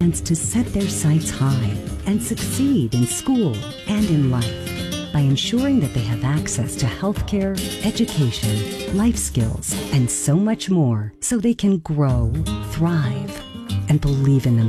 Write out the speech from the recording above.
chance to set their sights high and succeed in school and in life by ensuring that they have access to healthcare, education, life skills, and so much more so they can grow, thrive, and believe in themselves.